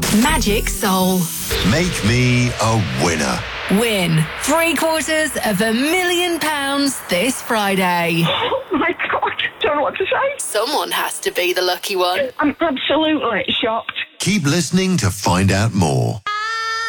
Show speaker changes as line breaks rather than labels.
Magic Soul.
Make me a winner.
Win £750,000 this Friday.
Oh my God, don't know what to say.
Someone has to be the lucky one.
I'm absolutely shocked.
Keep listening to find out more.